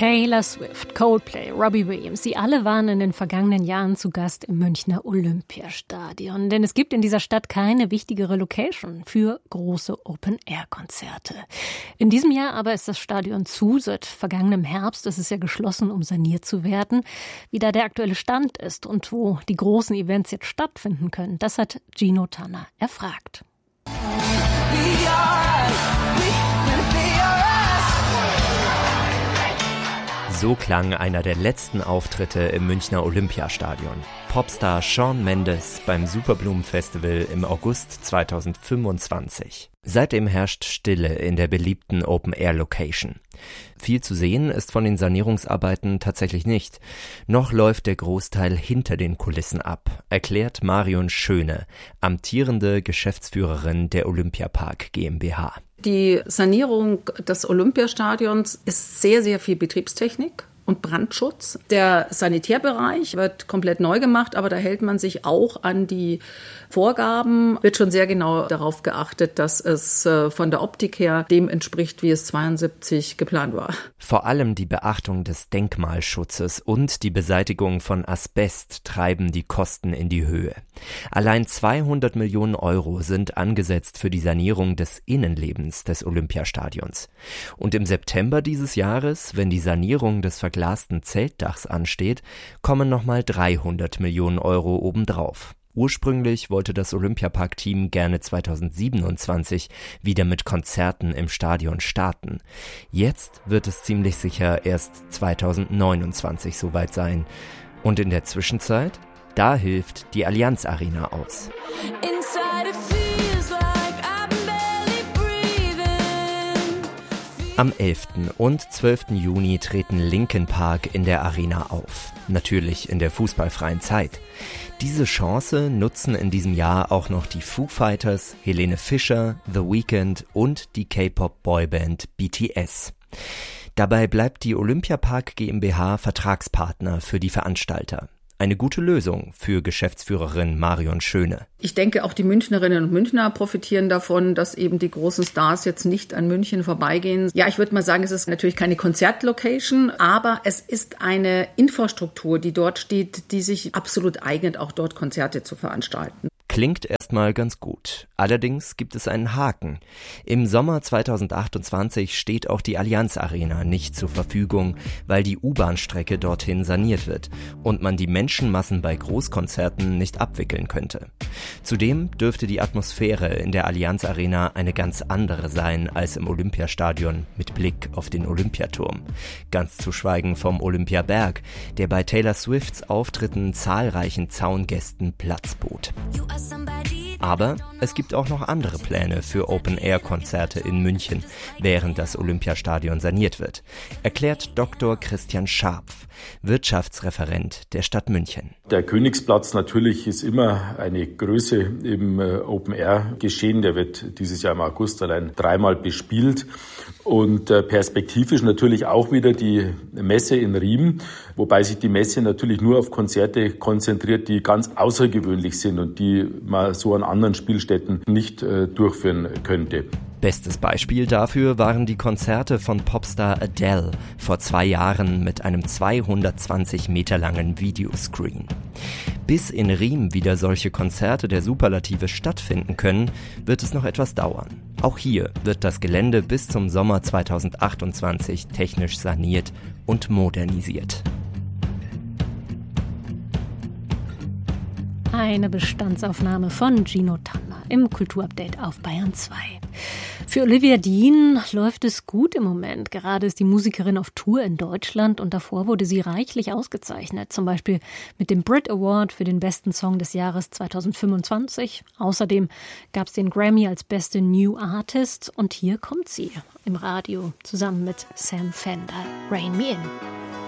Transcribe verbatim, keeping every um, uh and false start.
Taylor Swift, Coldplay, Robbie Williams, sie alle waren in den vergangenen Jahren zu Gast im Münchner Olympiastadion. Denn es gibt in dieser Stadt keine wichtigere Location für große Open-Air-Konzerte. In diesem Jahr aber ist das Stadion zu. Seit vergangenem Herbst ist es ja geschlossen, um saniert zu werden. Wie da der aktuelle Stand ist und wo die großen Events jetzt stattfinden können, das hat Gino Tanner erfragt. So klang einer der letzten Auftritte im Münchner Olympiastadion. Popstar Shawn Mendes beim Superblumen-Festival im August zweitausendfünfundzwanzig. Seitdem herrscht Stille in der beliebten Open-Air-Location. Viel zu sehen ist von den Sanierungsarbeiten tatsächlich nicht. Noch läuft der Großteil hinter den Kulissen ab, erklärt Marion Schöne, amtierende Geschäftsführerin der Olympiapark GmbH. Die Sanierung des Olympiastadions ist sehr, sehr viel Betriebstechnik und Brandschutz. Der Sanitärbereich wird komplett neu gemacht, aber da hält man sich auch an die Vorgaben. Wird schon sehr genau darauf geachtet, dass es von der Optik her dem entspricht, wie es zweiundsiebzig geplant war. Vor allem die Beachtung des Denkmalschutzes und die Beseitigung von Asbest treiben die Kosten in die Höhe. Allein zweihundert Millionen Euro sind angesetzt für die Sanierung des Innenlebens des Olympiastadions. Und im September dieses Jahres, wenn die Sanierung des verglasten Zeltdachs ansteht, kommen nochmal dreihundert Millionen Euro obendrauf. Ursprünglich wollte das Olympiapark-Team gerne zweitausendsiebenundzwanzig wieder mit Konzerten im Stadion starten. Jetzt wird es ziemlich sicher erst zweitausendneunundzwanzig soweit sein. Und in der Zwischenzeit, da hilft die Allianz Arena aus. Am elften und zwölften Juni treten Linkin Park in der Arena auf. Natürlich in der fußballfreien Zeit. Diese Chance nutzen in diesem Jahr auch noch die Foo Fighters, Helene Fischer, The Weeknd und die K-Pop-Boyband B T S. Dabei bleibt die Olympiapark GmbH Vertragspartner für die Veranstalter. Eine gute Lösung für Geschäftsführerin Marion Schöne. Ich denke, auch die Münchnerinnen und Münchner profitieren davon, dass eben die großen Stars jetzt nicht an München vorbeigehen. Ja, ich würde mal sagen, es ist natürlich keine Konzertlocation, aber es ist eine Infrastruktur, die dort steht, die sich absolut eignet, auch dort Konzerte zu veranstalten. Klingt erstmal ganz gut. Allerdings gibt es einen Haken. Im Sommer zweitausendachtundzwanzig steht auch die Allianz Arena nicht zur Verfügung, weil die U-Bahn-Strecke dorthin saniert wird und man die Menschenmassen bei Großkonzerten nicht abwickeln könnte. Zudem dürfte die Atmosphäre in der Allianz Arena eine ganz andere sein als im Olympiastadion mit Blick auf den Olympiaturm. Ganz zu schweigen vom Olympiaberg, der bei Taylor Swifts Auftritten zahlreichen Zaungästen Platz bot. Aber es gibt auch noch andere Pläne für Open-Air-Konzerte in München, während das Olympiastadion saniert wird, erklärt Doktor Christian Scharpf, Wirtschaftsreferent der Stadt München. Der Königsplatz natürlich ist immer eine Größe im Open-Air-Geschehen. Der wird dieses Jahr im August allein dreimal bespielt. Und perspektivisch natürlich auch wieder die Messe in Riem, wobei sich die Messe natürlich nur auf Konzerte konzentriert, die ganz außergewöhnlich sind und die man so an anderen Spielstätten nicht äh, durchführen könnte. Bestes Beispiel dafür waren die Konzerte von Popstar Adele vor zwei Jahren mit einem zweihundertzwanzig Meter langen Videoscreen. Bis in Riem wieder solche Konzerte der Superlative stattfinden können, wird es noch etwas dauern. Auch hier wird das Gelände bis zum Sommer zweitausendachtundzwanzig technisch saniert und modernisiert. Eine Bestandsaufnahme von Gino Tanner im Kulturupdate auf Bayern zwei. Für Olivia Dean läuft es gut im Moment. Gerade ist die Musikerin auf Tour in Deutschland und davor wurde sie reichlich ausgezeichnet. Zum Beispiel mit dem Brit Award für den besten Song des Jahres zweitausendfünfundzwanzig. Außerdem gab es den Grammy als beste New Artist und hier kommt sie im Radio zusammen mit Sam Fender. Rain Me In.